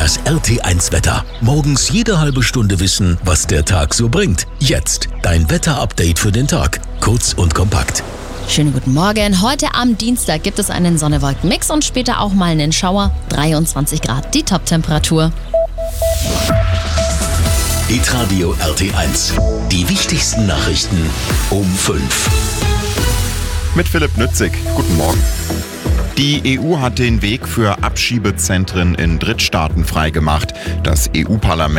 Das RT1-Wetter. Morgens jede halbe Stunde wissen, was der Tag so bringt. Jetzt dein Wetter-Update für den Tag. Kurz und kompakt. Schönen guten Morgen. Heute am Dienstag gibt es einen Sonne-Wolken-Mix und später auch mal einen Schauer. 23 Grad die Top-Temperatur. Hitradio RT1. Die wichtigsten Nachrichten um 5. Mit Philipp Nützig. Guten Morgen. Die EU hat den Weg für Abschiebezentren in Drittstaaten freigemacht. Das EU-Parlament